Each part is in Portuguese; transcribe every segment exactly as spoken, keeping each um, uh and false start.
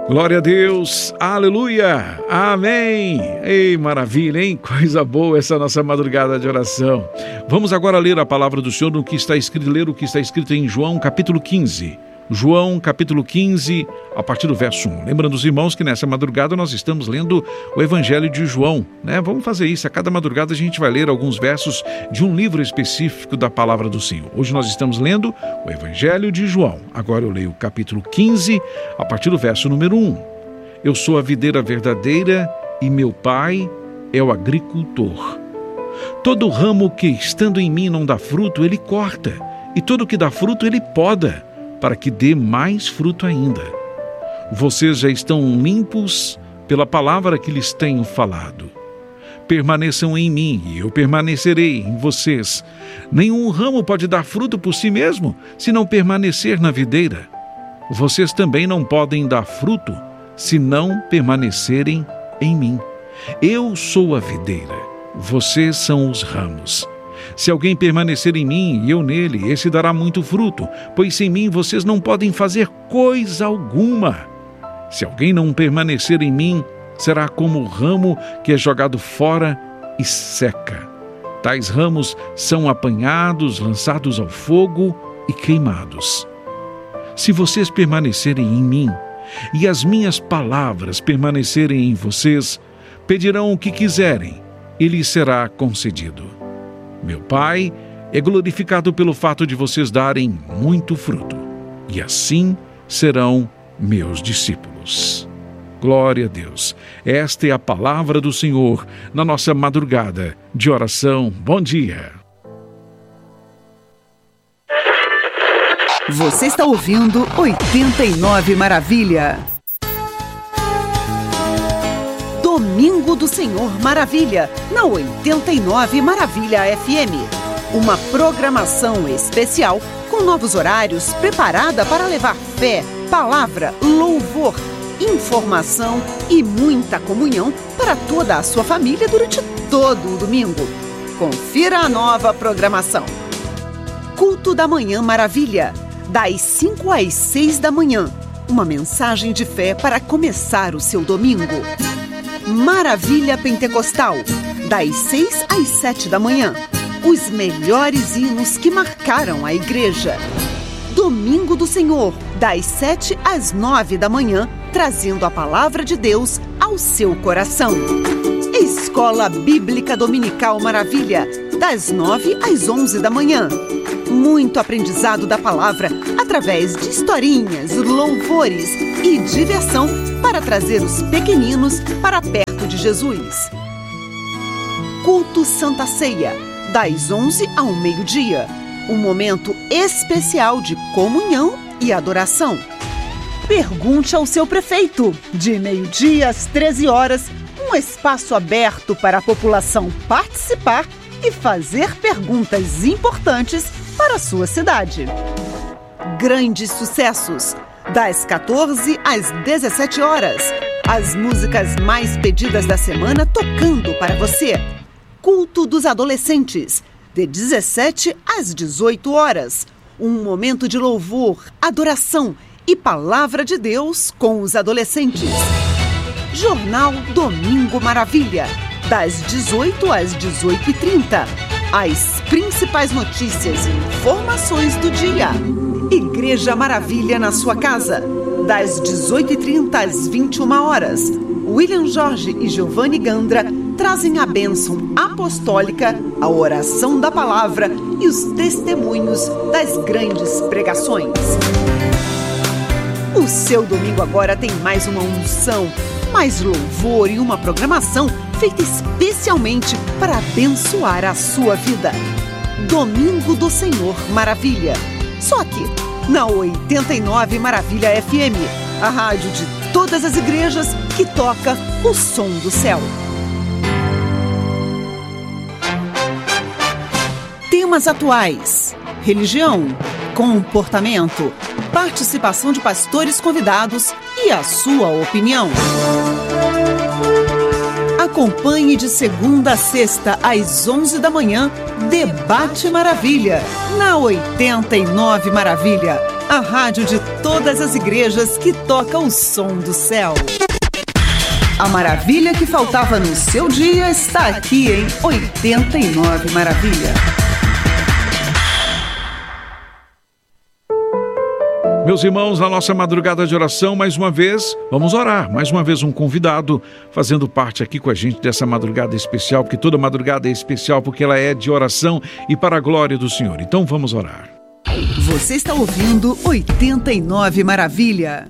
Glória a Deus, aleluia, amém. Ei, maravilha, hein? Coisa boa essa nossa madrugada de oração. Vamos agora ler a palavra do Senhor no que está escrito, ler o que está escrito em João capítulo quinze. João capítulo quinze, a partir do verso um. Lembrando os irmãos que nessa madrugada nós estamos lendo o Evangelho de João, né? Vamos fazer isso, a cada madrugada a gente vai ler alguns versos de um livro específico da palavra do Senhor. Hoje nós estamos lendo o Evangelho de João. Agora eu leio o capítulo quinze, a partir do verso número um. Eu sou a videira verdadeira e meu pai é o agricultor. Todo ramo que estando em mim não dá fruto, ele corta, e todo que dá fruto ele poda, para que dê mais fruto ainda. Vocês já estão limpos pela palavra que lhes tenho falado. Permaneçam em mim e eu permanecerei em vocês. Nenhum ramo pode dar fruto por si mesmo, se não permanecer na videira. Vocês também não podem dar fruto, se não permanecerem em mim. Eu sou a videira, vocês são os ramos. Se alguém permanecer em mim e eu nele, esse dará muito fruto, pois sem mim vocês não podem fazer coisa alguma. Se alguém não permanecer em mim, será como o ramo que é jogado fora e seca. Tais ramos são apanhados, lançados ao fogo e queimados. Se vocês permanecerem em mim e as minhas palavras permanecerem em vocês, pedirão o que quiserem e lhes será concedido. Meu Pai é glorificado pelo fato de vocês darem muito fruto, e assim serão meus discípulos. Glória a Deus. Esta é a palavra do Senhor na nossa madrugada de oração. Bom dia. Você está ouvindo oitenta e nove Maravilha. Domingo do Senhor Maravilha, na oitenta e nove Maravilha F M. Uma programação especial com novos horários preparada para levar fé, palavra, louvor, informação e muita comunhão para toda a sua família durante todo o domingo. Confira a nova programação. Culto da Manhã Maravilha, das cinco às seis da manhã. Uma mensagem de fé para começar o seu domingo. Maravilha Pentecostal, das seis às sete da manhã. Os melhores hinos que marcaram a igreja. Domingo do Senhor, das sete às nove da manhã, trazendo a palavra de Deus ao seu coração. Escola Bíblica Dominical Maravilha, das nove às onze da manhã. Muito aprendizado da palavra através de historinhas, louvores e diversão para trazer os pequeninos para perto de Jesus. Culto Santa Ceia, das onze ao meio-dia. Um momento especial de comunhão e adoração. Pergunte ao seu prefeito, de meio-dia às treze horas, um espaço aberto para a população participar e fazer perguntas importantes para a sua cidade. Grandes sucessos, das quatorze às dezessete horas. As músicas mais pedidas da semana tocando para você. Culto dos Adolescentes, de dezessete às dezoito horas. Um momento de louvor, adoração e palavra de Deus com os adolescentes. Jornal Domingo Maravilha, das dezoito às dezoito e trinta. As principais notícias e informações do dia. Igreja Maravilha na sua casa, das dezoito e trinta às vinte e uma horas. William Jorge e Giovanni Gandra trazem a bênção apostólica, a oração da palavra e os testemunhos das grandes pregações. O seu domingo agora tem mais uma unção, mais louvor e uma programação feita especialmente para abençoar a sua vida. Domingo do Senhor Maravilha. Só aqui, na oitenta e nove Maravilha F M, a rádio de todas as igrejas que toca o som do céu. Temas atuais: religião, comportamento, participação de pastores convidados e a sua opinião. Acompanhe de segunda a sexta, às onze da manhã, Debate Maravilha, na oitenta e nove Maravilha. a rádio de todas as igrejas que toca o som do céu. A maravilha que faltava no seu dia está aqui em oitenta e nove Maravilha. Meus irmãos, na nossa madrugada de oração, mais uma vez, vamos orar. Mais uma vez um convidado fazendo parte aqui com a gente dessa madrugada especial, porque toda madrugada é especial, porque ela é de oração e para a glória do Senhor. Então vamos orar. Você está ouvindo oitenta e nove Maravilha.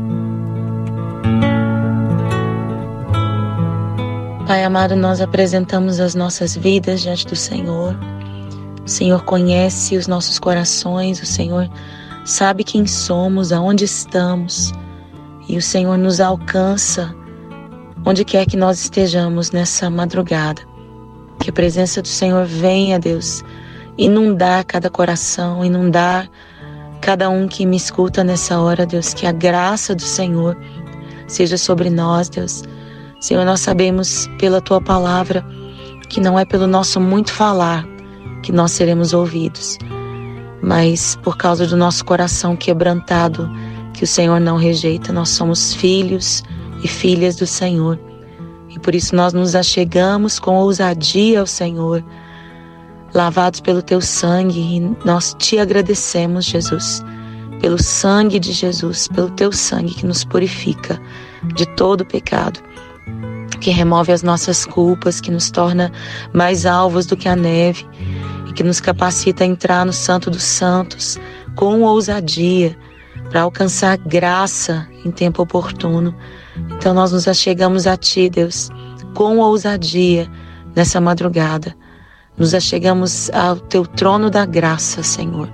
Pai amado, nós apresentamos as nossas vidas diante do Senhor. O Senhor conhece os nossos corações, o Senhor sabe quem somos, aonde estamos, e o Senhor nos alcança onde quer que nós estejamos nessa madrugada. Que a presença do Senhor venha, Deus, inundar cada coração, inundar cada um que me escuta nessa hora, Deus. Que a graça do Senhor seja sobre nós, Deus. Senhor, nós sabemos pela Tua palavra que não é pelo nosso muito falar que nós seremos ouvidos, mas por causa do nosso coração quebrantado, que o Senhor não rejeita. Nós somos filhos e filhas do Senhor, e por isso nós nos achegamos com ousadia ao Senhor, lavados pelo Teu sangue, e nós Te agradecemos, Jesus, pelo sangue de Jesus, pelo Teu sangue que nos purifica de todo pecado, que remove as nossas culpas, que nos torna mais alvos do que a neve, que nos capacita a entrar no Santo dos Santos com ousadia para alcançar graça em tempo oportuno. Então nós nos achegamos a Ti, Deus, com ousadia nessa madrugada. Nos achegamos ao Teu trono da graça, Senhor.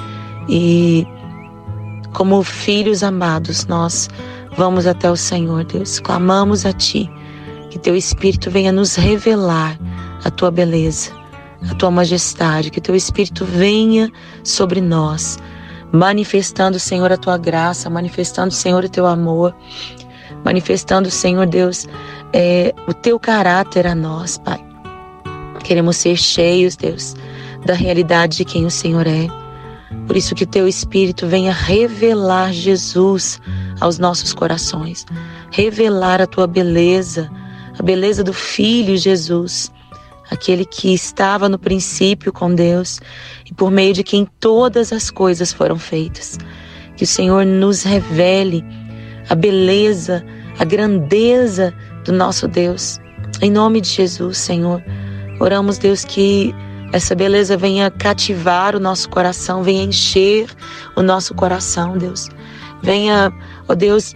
E como filhos amados, nós vamos até o Senhor, Deus. Clamamos a Ti, que Teu Espírito venha nos revelar a Tua beleza, a Tua majestade, que Teu Espírito venha sobre nós, manifestando, Senhor, a Tua graça, manifestando, Senhor, o Teu amor, manifestando, Senhor Deus, é, o Teu caráter a nós, Pai. Queremos ser cheios, Deus, da realidade de quem o Senhor é. Por isso que Teu Espírito venha revelar Jesus aos nossos corações, revelar a Tua beleza, a beleza do Filho Jesus, aquele que estava no princípio com Deus e por meio de quem todas as coisas foram feitas. Que o Senhor nos revele a beleza, a grandeza do nosso Deus. Em nome de Jesus, Senhor, oramos, Deus, que essa beleza venha cativar o nosso coração, venha encher o nosso coração, Deus. Venha, ó Deus,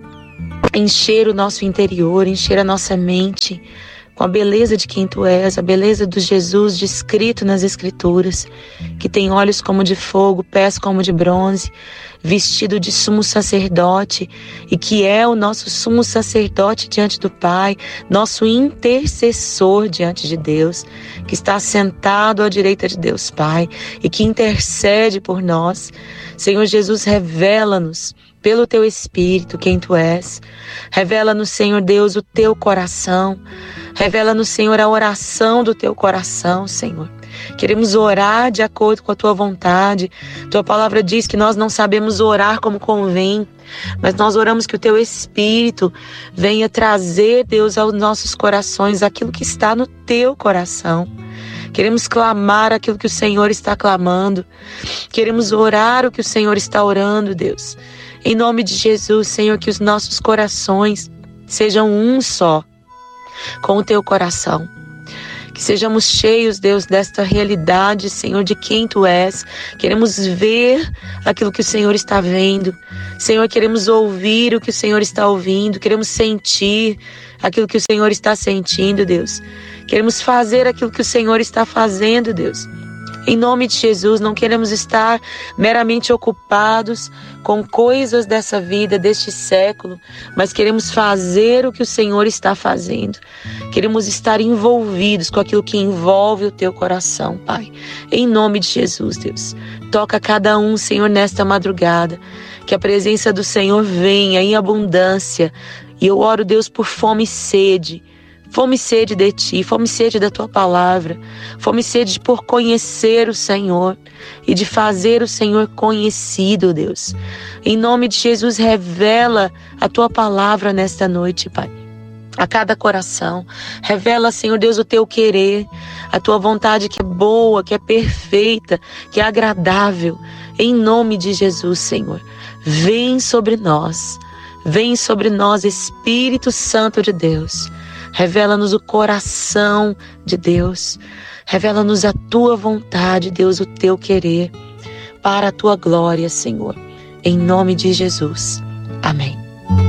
encher o nosso interior, encher a nossa mente com a beleza de quem Tu és, a beleza do Jesus descrito nas Escrituras, que tem olhos como de fogo, pés como de bronze, vestido de sumo sacerdote, e que é o nosso sumo sacerdote diante do Pai, nosso intercessor diante de Deus, que está sentado à direita de Deus Pai e que intercede por nós. Senhor Jesus, revela-nos pelo Teu Espírito quem Tu és. Revela-nos, Senhor Deus, o Teu coração. Revela-nos, Senhor, a oração do Teu coração, Senhor. Queremos orar de acordo com a Tua vontade. Tua palavra diz que nós não sabemos orar como convém, mas nós oramos que o Teu Espírito venha trazer, Deus, aos nossos corações aquilo que está no Teu coração. Queremos clamar aquilo que o Senhor está clamando. Queremos orar o que o Senhor está orando, Deus. Em nome de Jesus, Senhor, que os nossos corações sejam um só com o Teu coração. Que sejamos cheios, Deus, desta realidade, Senhor, de quem Tu és. Queremos ver aquilo que o Senhor está vendo. Senhor, queremos ouvir o que o Senhor está ouvindo. Queremos sentir aquilo que o Senhor está sentindo, Deus. Queremos fazer aquilo que o Senhor está fazendo, Deus. Em nome de Jesus, não queremos estar meramente ocupados com coisas dessa vida, deste século, mas queremos fazer o que o Senhor está fazendo. Queremos estar envolvidos com aquilo que envolve o Teu coração, Pai. Em nome de Jesus, Deus. Toca cada um, Senhor, nesta madrugada. Que a presença do Senhor venha em abundância. E eu oro, Deus, por fome e sede. Fome e sede de Ti, fome e sede da Tua palavra, fome e sede por conhecer o Senhor e de fazer o Senhor conhecido, Deus. Em nome de Jesus, revela a Tua palavra nesta noite, Pai, a cada coração. Revela, Senhor Deus, o Teu querer, a Tua vontade que é boa, que é perfeita, que é agradável. Em nome de Jesus, Senhor, vem sobre nós, vem sobre nós, Espírito Santo de Deus. Revela-nos o coração de Deus. Revela-nos a Tua vontade, Deus, o Teu querer, para a Tua glória, Senhor. Em nome de Jesus. Amém.